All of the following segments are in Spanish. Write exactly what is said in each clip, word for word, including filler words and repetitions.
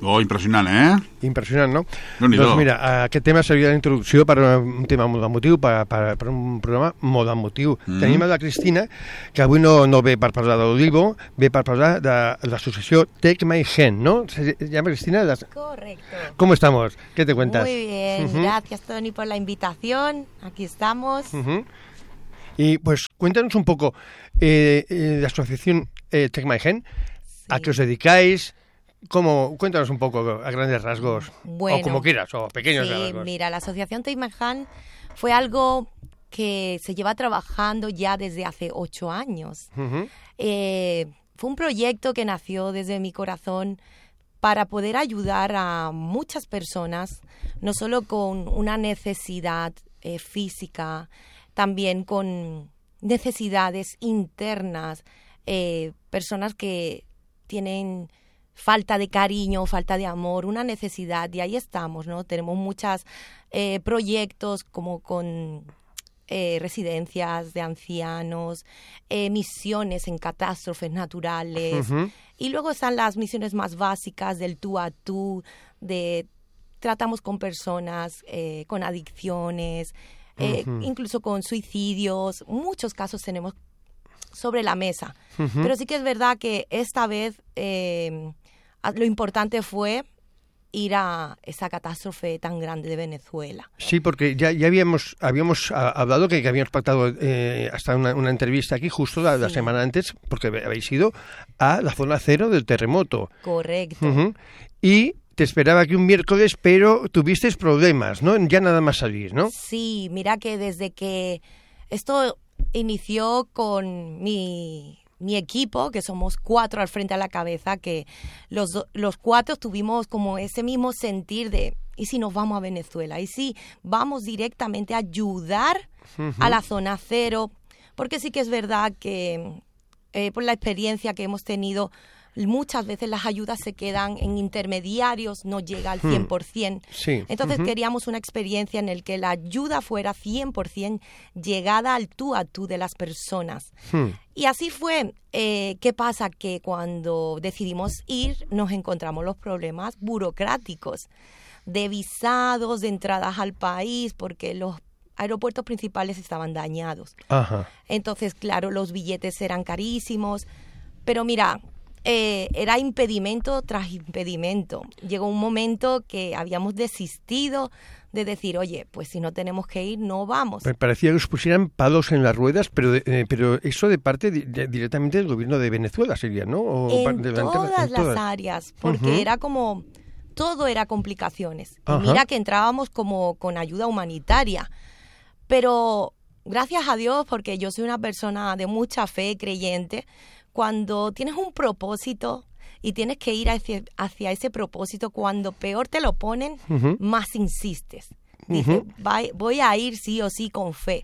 Oh, impressionant, eh? Impressionant, no? Déu-n'hi-do. Doncs mira, aquest tema seria la introducció per un tema molt emotiu, per, per, per un programa molt emotiu. Mm. Tenim a la Cristina, que avui no, no ve per parlar de l'Olivo, ve per parlar de l'associació Take My Hand, ¿no? ¿Se llama Cristina? Las... Correcto. ¿Cómo estamos? ¿Qué te cuentas? Muy bien, uh-huh. Gracias Tony por la invitación, aquí estamos. Uh-huh. Y pues cuéntanos un poco, eh, eh, la asociación eh, Take My Hand, sí. ¿A qué os dedicáis? ¿Cómo? Cuéntanos un poco a grandes rasgos, bueno, o como quieras, o pequeños sí, rasgos. Mira, la asociación Take My Hand fue algo que se lleva trabajando ya desde hace ocho años. Uh-huh. Eh, fue un proyecto que nació desde mi corazón para poder ayudar a muchas personas, no solo con una necesidad eh, física, también con necesidades internas, eh, personas que tienen falta de cariño, falta de amor, una necesidad, y ahí estamos, ¿no? Tenemos muchos eh, proyectos como con eh, residencias de ancianos, eh, misiones en catástrofes naturales, uh-huh. Y luego están las misiones más básicas del tú a tú, de tratamos con personas eh, con adicciones, eh, uh-huh. incluso con suicidios, muchos casos tenemos sobre la mesa. Uh-huh. Pero sí que es verdad que esta vez eh, lo importante fue ir a esa catástrofe tan grande de Venezuela. Sí, porque ya, ya habíamos habíamos hablado que, que habíamos pactado eh, hasta una, una entrevista aquí justo la, sí. la semana antes, porque habéis ido a la zona cero del terremoto. Correcto. Uh-huh. Y te esperaba aquí un miércoles, pero tuvisteis problemas, ¿no? Ya nada más salir, ¿no? Sí, mira que desde que esto inició con mi... mi equipo, que somos cuatro al frente a la cabeza, que los, los cuatro tuvimos como ese mismo sentir de, ¿y si nos vamos a Venezuela? ¿Y si vamos directamente a ayudar uh-huh. a la zona cero? Porque sí que es verdad que eh, por la experiencia que hemos tenido, muchas veces las ayudas se quedan en intermediarios, no llega al cien por ciento. Sí. Entonces uh-huh. queríamos una experiencia en la que la ayuda fuera cien por ciento llegada al tú a tú de las personas. Uh-huh. Y así fue. Eh, ¿Qué pasa? Que cuando decidimos ir nos encontramos los problemas burocráticos de visados, de entradas al país, porque los aeropuertos principales estaban dañados. Ajá. Entonces, claro, los billetes eran carísimos. Pero mira... Eh, era impedimento tras impedimento. Llegó un momento que habíamos desistido de decir, oye, pues si no tenemos que ir, no vamos. Me parecía que os pusieran palos en las ruedas, pero eh, pero eso de parte de, de, directamente del gobierno de Venezuela sería, ¿no? O en, de todas en las todas áreas, porque uh-huh. era como, todo era complicaciones. Y uh-huh. mira que entrábamos como con ayuda humanitaria, pero gracias a Dios, porque yo soy una persona de mucha fe, creyente. Cuando tienes un propósito y tienes que ir hacia, hacia ese propósito, cuando peor te lo ponen, uh-huh. más insistes. Dices, uh-huh. voy a ir sí o sí con fe.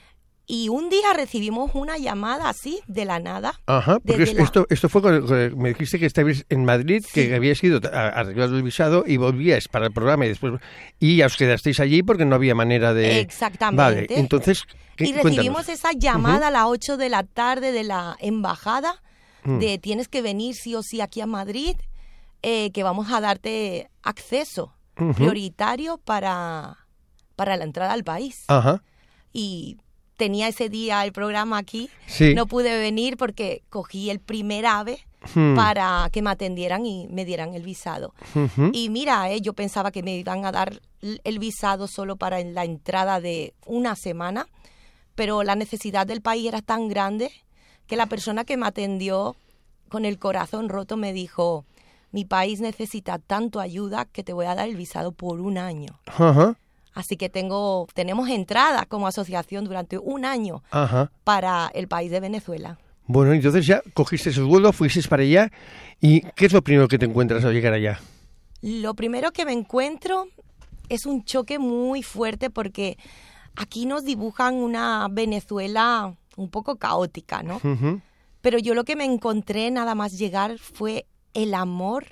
Y un día recibimos una llamada así, de la nada. Ajá, porque la... esto esto fue cuando me dijiste que estabais en Madrid, sí. que habíais ido a arreglar el visado y volvíais para el programa y después y ya os quedasteis allí porque no había manera de... Exactamente. Vale, entonces... ¿qué? Y recibimos Cuéntanos. esa llamada uh-huh. a las ocho de la tarde de la embajada uh-huh. de tienes que venir sí o sí aquí a Madrid, eh, que vamos a darte acceso uh-huh. prioritario para, para la entrada al país. Ajá. Y... tenía ese día el programa aquí, sí. no pude venir porque cogí el primer AVE hmm. para que me atendieran y me dieran el visado. Uh-huh. Y mira, eh, yo pensaba que me iban a dar el visado solo para la entrada de una semana, pero la necesidad del país era tan grande que la persona que me atendió con el corazón roto me dijo, mi país necesita tanto ayuda que te voy a dar el visado por un año. Uh-huh. Así que tengo, tenemos entrada como asociación durante un año Ajá. para el país de Venezuela. Bueno, entonces ya cogiste el vuelo, fuiste para allá. ¿Y qué es lo primero que te encuentras al llegar allá? Lo primero que me encuentro es un choque muy fuerte porque aquí nos dibujan una Venezuela un poco caótica, ¿no? Uh-huh. Pero yo lo que me encontré nada más llegar fue el amor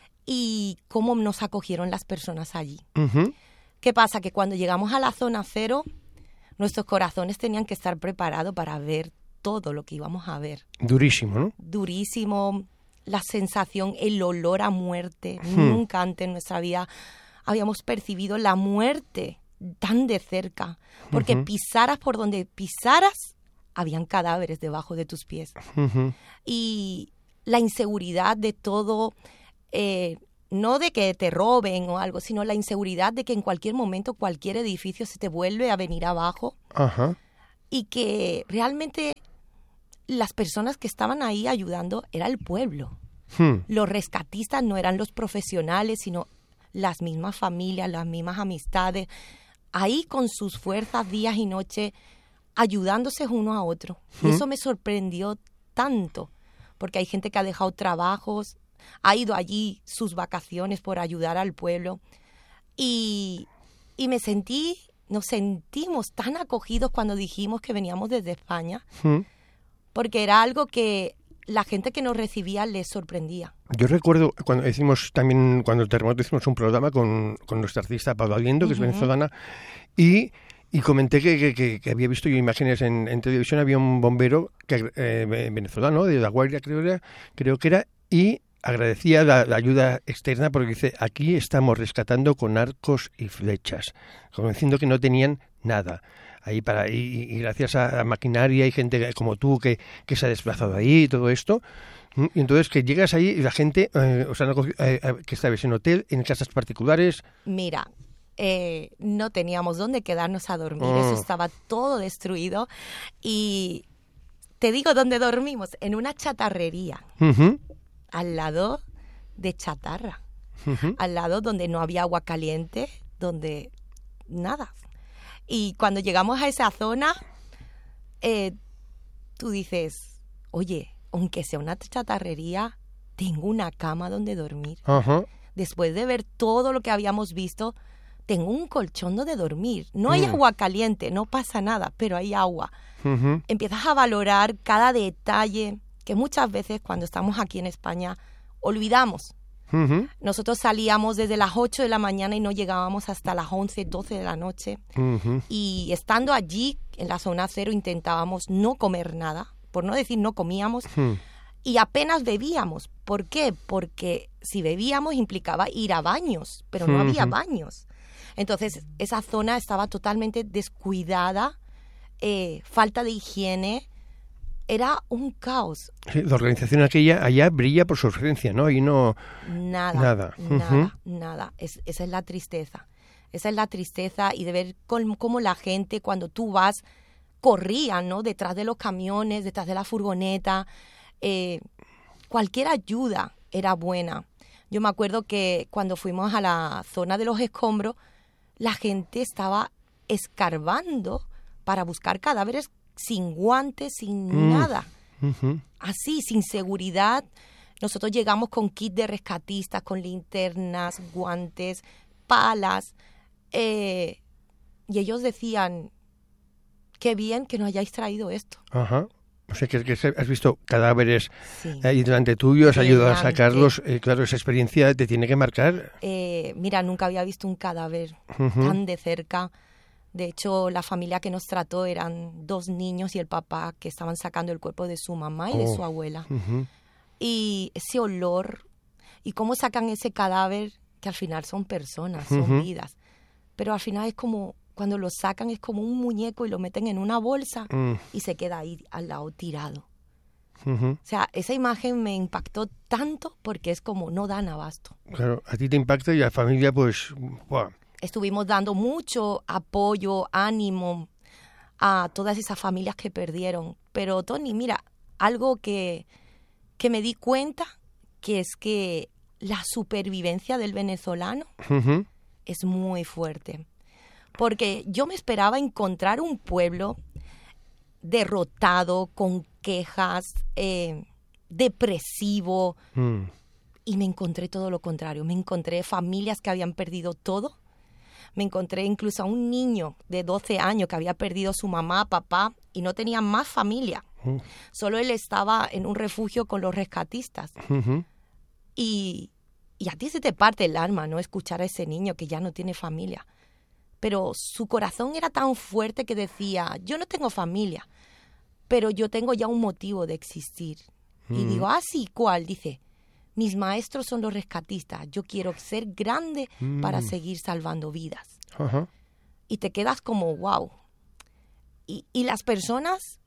y cómo nos acogieron las personas allí. Uh-huh. ¿Qué pasa? Que cuando llegamos a la zona cero, nuestros corazones tenían que estar preparados para ver todo lo que íbamos a ver. Durísimo, ¿no? Durísimo. la sensación, el olor a muerte. Hmm. Nunca antes en nuestra vida habíamos percibido la muerte tan de cerca, porque uh-huh. pisaras por donde pisaras, habían cadáveres debajo de tus pies. Uh-huh. Y la inseguridad de todo, eh, no de que te roben o algo, sino la inseguridad de que en cualquier momento cualquier edificio se te vuelve a venir abajo. Uh-huh. Y que realmente las personas que estaban ahí ayudando era el pueblo. Uh-huh. Los rescatistas no eran los profesionales, sino las mismas familias, las mismas amistades, ahí con sus fuerzas días y noches, ayudándose uno a otro. ¿Mm? Y eso me sorprendió tanto, porque hay gente que ha dejado trabajos, ha ido allí sus vacaciones por ayudar al pueblo. Y, y me sentí, nos sentimos tan acogidos cuando dijimos que veníamos desde España, ¿Mm? Porque era algo que la gente que nos recibía les sorprendía. Yo recuerdo cuando hicimos también, cuando el terremoto hicimos un programa con, con nuestra artista Paula Aliendo, que uh-huh. es venezolana, y, y comenté que, que, que había visto yo imágenes en, en televisión, había un bombero que, eh, venezolano, de La Guardia creo, era, creo que era, y agradecía la, la ayuda externa porque dice, aquí estamos rescatando con arcos y flechas, como diciendo que no tenían nada. Ahí para y, y gracias a la maquinaria y gente como tú que, que se ha desplazado ahí y todo esto. Y entonces que llegas ahí y la gente, eh, o sea, eh, que estabas en hotel, en casas particulares. Mira, eh, no teníamos dónde quedarnos a dormir, oh. eso estaba todo destruido. Y te digo dónde dormimos, en una chatarrería, uh-huh. al lado de chatarra, uh-huh. al lado donde no había agua caliente, donde nada. Y cuando llegamos a esa zona, eh, tú dices, oye, aunque sea una chatarrería, tengo una cama donde dormir. Uh-huh. Después de ver todo lo que habíamos visto, tengo un colchón donde dormir. No hay uh-huh. agua caliente, no pasa nada, pero hay agua. Uh-huh. Empiezas a valorar cada detalle que muchas veces cuando estamos aquí en España olvidamos. Uh-huh. Nosotros salíamos desde las ocho de la mañana y no llegábamos hasta las once, doce de la noche. Uh-huh. Y estando allí, en la zona cero, intentábamos no comer nada, por no decir no comíamos, uh-huh. y apenas bebíamos. ¿Por qué? Porque si bebíamos implicaba ir a baños, pero no uh-huh. había baños. Entonces, esa zona estaba totalmente descuidada, eh, falta de higiene. Era un caos. Sí, la organización aquella allá brilla por su ausencia, ¿no? Y no... Nada, nada, nada, uh-huh. nada. Es, esa es la tristeza. Esa es la tristeza y de ver cómo, cómo la gente, cuando tú vas, corría, ¿no? Detrás de los camiones, detrás de la furgoneta. Eh, cualquier ayuda era buena. Yo me acuerdo que cuando fuimos a la zona de los escombros, la gente estaba escarbando para buscar cadáveres sin guantes, sin mm. nada. Uh-huh. Así, sin seguridad. Nosotros llegamos con kit de rescatistas, con linternas, guantes, palas. Eh, y ellos decían, qué bien que no hayáis traído esto. Ajá. O sea, que, que has visto cadáveres sí. ahí delante tuyo, has ayudado a sacarlos. Eh, claro, esa experiencia te tiene que marcar. Eh, mira, nunca había visto un cadáver uh-huh. tan de cerca. De hecho, la familia que nos trató eran dos niños y el papá que estaban sacando el cuerpo de su mamá y oh. de su abuela. Uh-huh. Y ese olor, y cómo sacan ese cadáver, que al final son personas, son uh-huh. vidas. Pero al final es como, cuando lo sacan es como un muñeco y lo meten en una bolsa uh. y se queda ahí al lado tirado. Uh-huh. O sea, esa imagen me impactó tanto porque es como, no dan abasto. Claro, a ti te impacta y a la familia pues... Wow. Estuvimos dando mucho apoyo, ánimo a todas esas familias que perdieron. Pero, Tony, mira, algo que, que me di cuenta, que es que la supervivencia del venezolano uh-huh. es muy fuerte. Porque yo me esperaba encontrar un pueblo derrotado, con quejas, eh, depresivo, mm. y me encontré todo lo contrario. Me encontré familias que habían perdido todo. Me encontré incluso a un niño de doce años que había perdido su mamá, papá, y no tenía más familia. Uh. Solo él estaba en un refugio con los rescatistas. Uh-huh. Y, y a ti se te parte el alma, ¿no? Escuchar a ese niño que ya no tiene familia. Pero su corazón era tan fuerte que decía, yo no tengo familia, pero yo tengo ya un motivo de existir. Uh. Y digo, ah, sí, ¿cuál? Dice, mis maestros son los rescatistas, yo quiero ser grande mm. para seguir salvando vidas. Uh-huh. Y te quedas como, wow. Y, y las personas,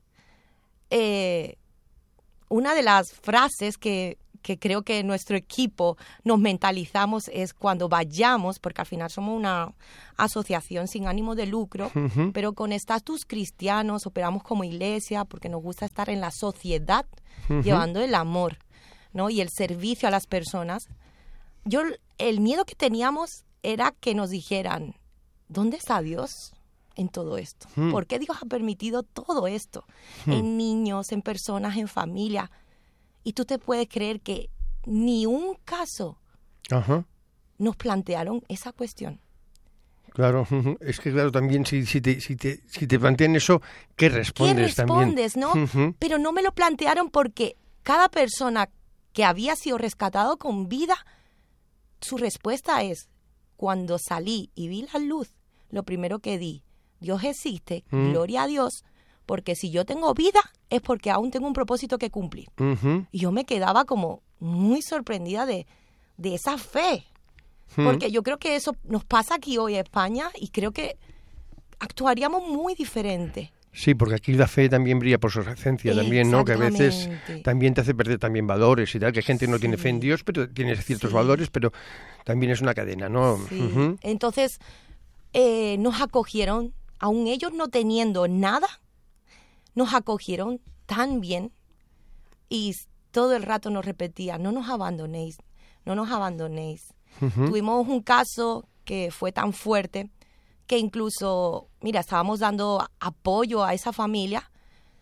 eh, una de las frases que, que creo que nuestro equipo nos mentalizamos es cuando vayamos, porque al final somos una asociación sin ánimo de lucro, uh-huh. pero con estatus cristianos, operamos como iglesia porque nos gusta estar en la sociedad, uh-huh. llevando el amor, ¿no? Y el servicio a las personas. Yo, el miedo que teníamos era que nos dijeran, ¿dónde está Dios en todo esto? Hmm. ¿Por qué Dios ha permitido todo esto? Hmm. En niños, en personas, en familia. Y tú te puedes creer que ni un caso Ajá. nos plantearon esa cuestión. Claro, es que claro, también si, si, te, si, te, si te plantean eso, ¿qué respondes ¿Qué respondes, también? no? Uh-huh. Pero no me lo plantearon porque cada persona que había sido rescatado con vida, su respuesta es, cuando salí y vi la luz, lo primero que di, Dios existe, mm. gloria a Dios, porque si yo tengo vida es porque aún tengo un propósito que cumplir. Uh-huh. Y yo me quedaba como muy sorprendida de, de esa fe, mm. porque yo creo que eso nos pasa aquí hoy en España y creo que actuaríamos muy diferente. Sí, porque aquí la fe también brilla por su esencia también, ¿no? Que a veces también te hace perder también valores y tal, que gente no sí. tiene fe en Dios, pero tiene ciertos sí. valores, pero también es una cadena, ¿no? Sí. Uh-huh. Entonces, eh, nos acogieron, aun ellos no teniendo nada, nos acogieron tan bien y todo el rato nos repetía, no nos abandonéis, no nos abandonéis. Uh-huh. Tuvimos un caso que fue tan fuerte que incluso, mira, estábamos dando apoyo a esa familia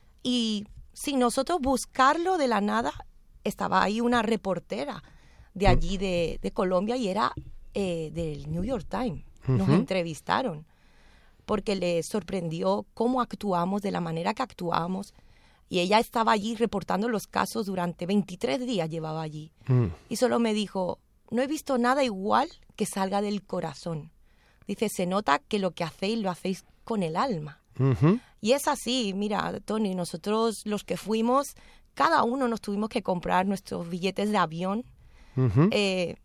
y sin nosotros buscarlo de la nada, estaba ahí una reportera de allí de, de Colombia y era eh, del New York Times. Nos uh-huh. entrevistaron porque les sorprendió cómo actuamos, de la manera que actuamos. Y ella estaba allí reportando los casos durante veintitrés días, llevaba allí. Uh-huh. Y solo me dijo, no he visto nada igual que salga del corazón. Dice, se nota que lo que hacéis lo hacéis con el alma. Uh-huh. Y es así, mira, Tony, nosotros los que fuimos, cada uno nos tuvimos que comprar nuestros billetes de avión. Uh-huh. Eh,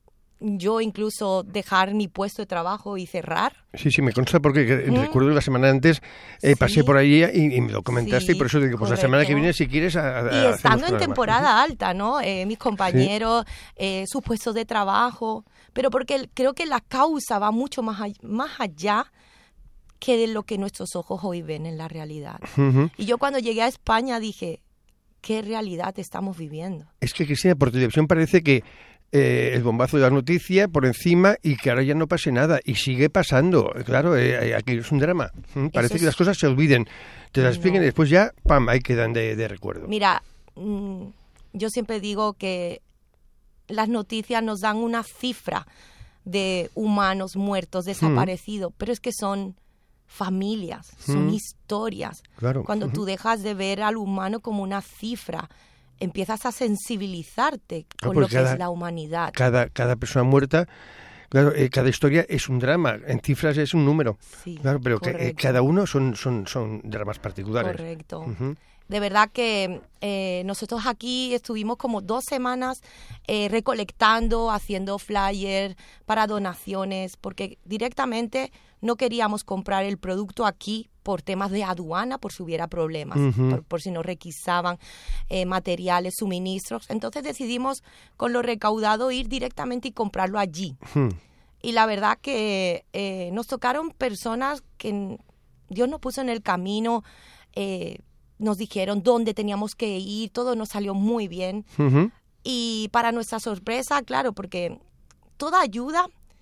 yo incluso dejar mi puesto de trabajo y cerrar. Sí, sí, me consta porque ¿Mm? recuerdo la semana antes eh, sí. pasé por ahí y, y me lo comentaste sí, y por eso digo, pues correcto. La semana que viene si quieres a, a, y estando en programa. temporada uh-huh. alta, ¿no? Eh, mis compañeros, sí. eh, sus puestos de trabajo, pero porque creo que la causa va mucho más, all- más allá que de lo que nuestros ojos hoy ven en la realidad. Uh-huh. Y yo cuando llegué a España dije, ¿qué realidad estamos viviendo? Es que, Cristina, por televisión parece que Eh, el bombazo de la noticia por encima y que ahora ya no pase nada y sigue pasando, claro, eh, aquí es un drama, ¿Mm? Parece es... que las cosas se olviden, te las no. expliquen y después ya, pam, ahí quedan de, de recuerdo. Mira, mmm, yo siempre digo que las noticias nos dan una cifra de humanos muertos, desaparecidos, mm. pero es que son familias, son mm. historias, claro. cuando uh-huh. tú dejas de ver al humano como una cifra, empiezas a sensibilizarte con claro, lo que cada, es la humanidad. Cada, cada persona muerta, claro, eh, cada historia es un drama, en cifras es un número, sí, claro, pero que, eh, cada uno son, son, son dramas particulares. Correcto. Uh-huh. De verdad que eh, nosotros aquí estuvimos como dos semanas eh, recolectando, haciendo flyers para donaciones, porque directamente no queríamos comprar el producto aquí por temas de aduana, por si hubiera problemas, uh-huh. por, por si nos requisaban eh, materiales, suministros. Entonces decidimos con lo recaudado ir directamente y comprarlo allí. Uh-huh. Y la verdad que eh, nos tocaron personas que Dios nos puso en el camino, eh, nos dijeron dónde teníamos que ir, todo nos salió muy bien. Uh-huh. Y para nuestra sorpresa, claro, porque toda ayuda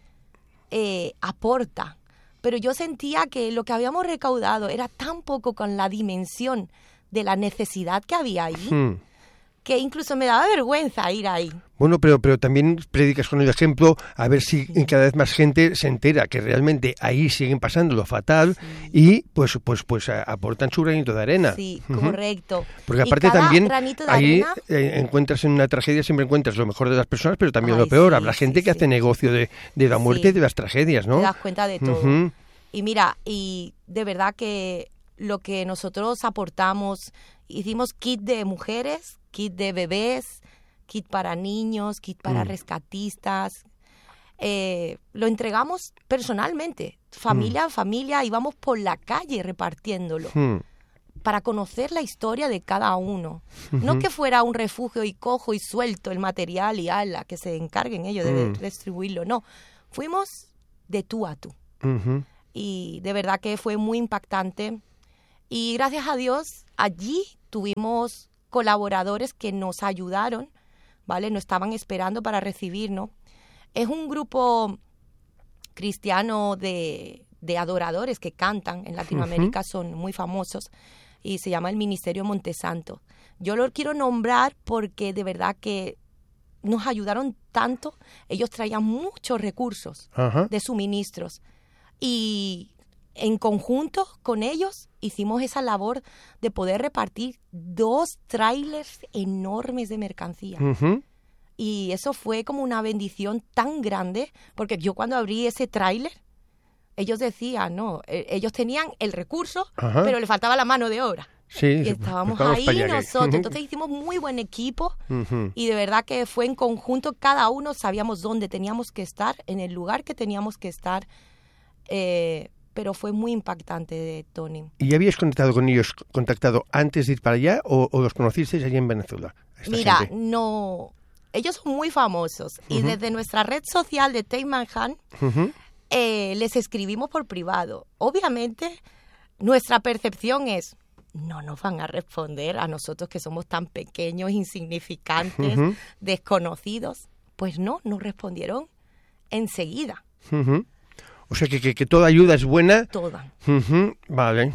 eh, aporta. Pero yo sentía que lo que habíamos recaudado era tan poco con la dimensión de la necesidad que había ahí, hmm. que incluso me daba vergüenza ir ahí. Bueno, pero, pero también predicas con el ejemplo a ver si sí. cada vez más gente se entera que realmente ahí siguen pasando lo fatal sí. y pues pues pues aportan su granito de arena. Sí, uh-huh. correcto. Porque aparte también ahí arena... eh, encuentras en una tragedia, siempre encuentras lo mejor de las personas, pero también Ay, lo peor. Sí, Habrá gente sí, que sí. hace negocio de, de la muerte sí. y de las tragedias, ¿no? Te das cuenta de todo. Uh-huh. Y mira, y de verdad que lo que nosotros aportamos, hicimos kit de mujeres, kit de bebés, kit para niños, kit para mm. rescatistas. Eh, lo entregamos personalmente, familia a mm. familia, íbamos por la calle repartiéndolo. Mm. Para conocer la historia de cada uno. Uh-huh. No que fuera un refugio y cojo y suelto el material y ala, que se encarguen ellos de uh-huh. distribuirlo. No, fuimos de tú a tú. Uh-huh. Y de verdad que fue muy impactante. Y gracias a Dios, allí tuvimos colaboradores que nos ayudaron, ¿vale? Nos estaban esperando para recibirnos. Es un grupo cristiano de, de adoradores que cantan en Latinoamérica, uh-huh. son muy famosos. Y se llama el Ministerio Montesanto. Yo lo quiero nombrar porque de verdad que nos ayudaron tanto. Ellos traían muchos recursos Ajá. de suministros. Y en conjunto con ellos hicimos esa labor de poder repartir dos trailers enormes de mercancía. Uh-huh. Y eso fue como una bendición tan grande, porque yo cuando abrí ese tráiler, ellos decían, no, ellos tenían el recurso, Ajá. pero le faltaba la mano de obra. Sí, y estábamos ahí nosotros. Entonces hicimos muy buen equipo uh-huh. y de verdad que fue en conjunto. Cada uno sabíamos dónde teníamos que estar, en el lugar que teníamos que estar. Eh, pero fue muy impactante, Tony. ¿Y habías contactado con ellos, contactado antes de ir para allá o, o los conocisteis allí en Venezuela? Mira, gente? no... Ellos son muy famosos uh-huh. y desde nuestra red social de Take My Hand uh-huh. Eh, les escribimos por privado. Obviamente, nuestra percepción es, no nos van a responder a nosotros que somos tan pequeños, insignificantes, uh-huh. desconocidos. Pues no, nos respondieron enseguida. Uh-huh. O sea, que, que, que toda ayuda es buena. Toda. Uh-huh. Vale.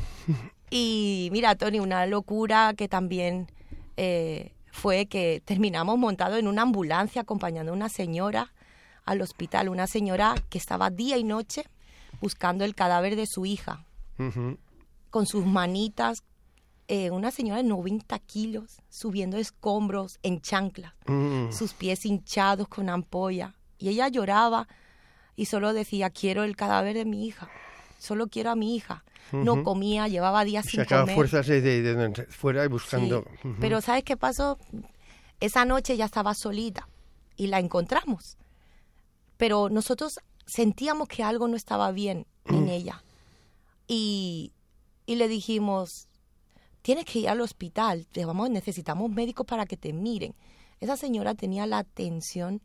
Y mira, Tony, una locura que también eh, fue que terminamos montados en una ambulancia acompañando a una señora al hospital, una señora que estaba día y noche buscando el cadáver de su hija, uh-huh. con sus manitas, eh, una señora de noventa kilos, subiendo escombros en chanclas, uh-huh. sus pies hinchados con ampolla, y ella lloraba y solo decía, quiero el cadáver de mi hija, solo quiero a mi hija. Uh-huh. No comía, llevaba días sin comer. Sacaba fuerzas de, de, de fuera y buscando. Sí. Uh-huh. Pero ¿sabes qué pasó? Esa noche ella estaba solita y la encontramos. Pero nosotros sentíamos que algo no estaba bien en ella. Y, y le dijimos, tienes que ir al hospital, te vamos, necesitamos médicos para que te miren. Esa señora tenía la tensión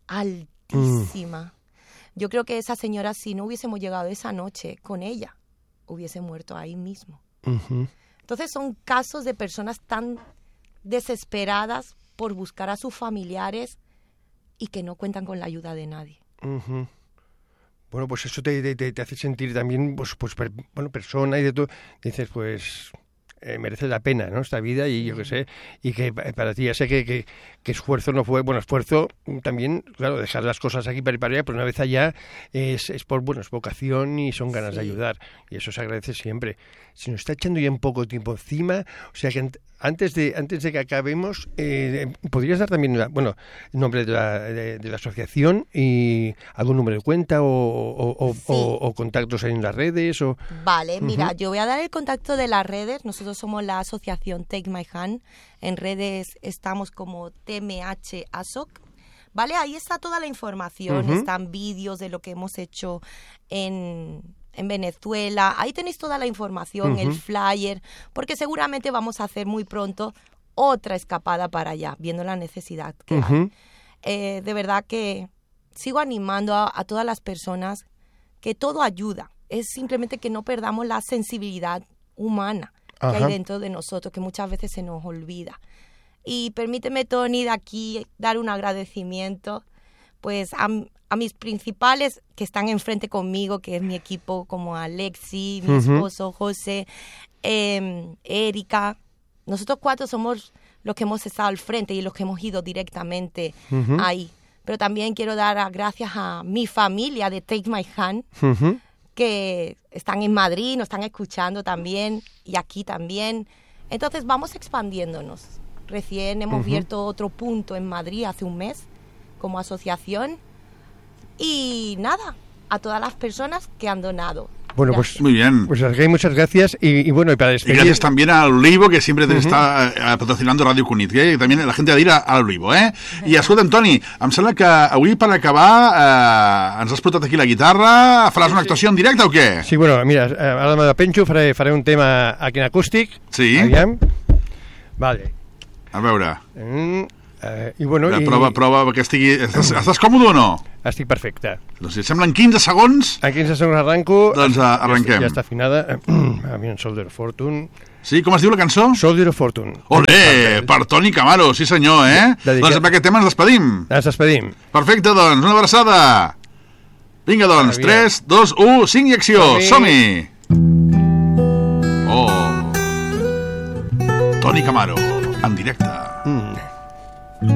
altísima. Mm. Yo creo que esa señora, si no hubiésemos llegado esa noche con ella, hubiese muerto ahí mismo. Uh-huh. Entonces son casos de personas tan desesperadas por buscar a sus familiares y que no cuentan con la ayuda de nadie. Uh-huh. Bueno, pues eso te, te, te hace sentir también, pues, pues per, bueno, persona y de todo. Dices, pues eh, merece la pena, ¿no? Esta vida y yo qué sé, y que para ti ya sé que, que, que esfuerzo no fue, bueno, esfuerzo también, claro, dejar las cosas aquí para ir para allá, pero una vez allá es, es por, bueno, es vocación y son ganas sí. de ayudar, y eso se agradece siempre. Se nos está echando ya un poco tiempo encima, o sea que antes de antes de que acabemos, eh, ¿podrías dar también, la, bueno, el nombre de la, de, de la asociación y algún número de cuenta o, o, o, sí. o, o contactos en las redes? O... Vale, uh-huh. mira, yo voy a dar el contacto de las redes. Nosotros somos la asociación Take My Hand. En redes estamos como T M H A S O C. Vale, ahí está toda la información, uh-huh. están vídeos de lo que hemos hecho en... en Venezuela, ahí tenéis toda la información, uh-huh. el flyer, porque seguramente vamos a hacer muy pronto otra escapada para allá, viendo la necesidad que uh-huh. hay. Eh, de verdad que sigo animando a, a todas las personas que todo ayuda, es simplemente que no perdamos la sensibilidad humana uh-huh. que hay dentro de nosotros, que muchas veces se nos olvida. Y permíteme, Tony, de aquí dar un agradecimiento pues a, a mis principales que están enfrente conmigo, que es mi equipo, como Alexi, mi uh-huh. esposo José, eh, Erika. Nosotros cuatro somos los que hemos estado al frente y los que hemos ido directamente uh-huh. ahí. Pero también quiero dar gracias a mi familia de Take My Hand, uh-huh. que están en Madrid, nos están escuchando también, y aquí también. Entonces vamos expandiéndonos. Recién hemos uh-huh. abierto otro punto en Madrid hace un mes, como asociación, y nada, a todas las personas que han donado. Bueno, pues, muy bien. Pues Sergei, muchas gracias. Y, y bueno, y para despedir... Y gracias también al Olivo, que siempre uh-huh. está eh, patrocinando Radio Cunit, eh? I també la gent ha de dir a l'Olivo, eh? I escolta'm, Toni, em sembla que avui per acabar eh, ens has portat aquí la guitarra, faràs una actuació en directe o què? Sí, bueno, mira, ara me la penjo, faré, faré un tema aquí en acústic. Sí? Aviam. Vale. A veure. Mm, eh, i bueno, ja, i... Prova, prova que estigui... Estàs, estàs còmode o no? Estic perfecte. Doncs si et semblen quinze segons... En quinze segons arranco... Doncs uh, arrenquem. Ja està afinada. A mi en Soldier of Fortune... Sí, com es diu la cançó? Soldier of Fortune. Olé, per Toni Camaro, sí senyor, eh? Dedicat... Doncs amb aquest tema ens despedim. Ens despedim. Perfecte, doncs, una abraçada. Vinga, doncs, tres, dos, u, cinc i acció. Som-hi! Oh... Toni Camaro, en directe.